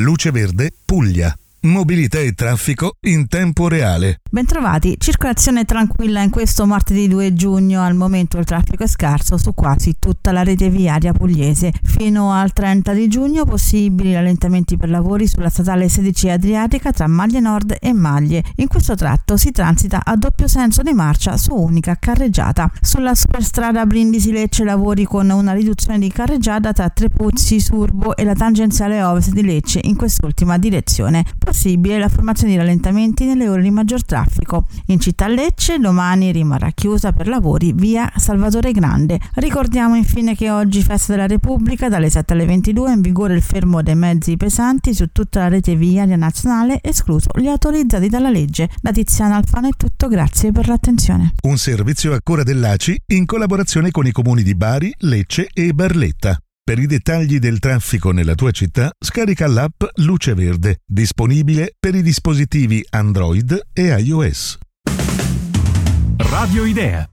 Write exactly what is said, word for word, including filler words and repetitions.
Luce Verde, Puglia. Mobilità e traffico in tempo reale. Bentrovati, circolazione tranquilla in questo martedì due giugno. Al momento il traffico è scarso su quasi tutta la rete viaria pugliese. Fino al trenta di giugno possibili rallentamenti per lavori sulla statale sedici Adriatica tra Maglie Nord e Maglie. In questo tratto si transita a doppio senso di marcia su unica carreggiata. Sulla superstrada Brindisi-Lecce lavori con una riduzione di carreggiata tra Trepuzzi, Surbo e la tangenziale ovest di Lecce in quest'ultima direzione. Possibile la formazione di rallentamenti nelle ore di maggior traffico. In città Lecce domani rimarrà chiusa per lavori via Salvatore Grande. Ricordiamo infine che oggi festa della Repubblica, dalle sette alle ventidue in vigore il fermo dei mezzi pesanti su tutta la rete viaria nazionale, escluso gli autorizzati dalla legge. Da Tiziana Alfano è tutto, grazie per l'attenzione. Un servizio a cura dell'A C I in collaborazione con i comuni di Bari, Lecce e Barletta. Per i dettagli del traffico nella tua città, scarica l'app Luce Verde, disponibile per i dispositivi Android e iOS. Radio Idea.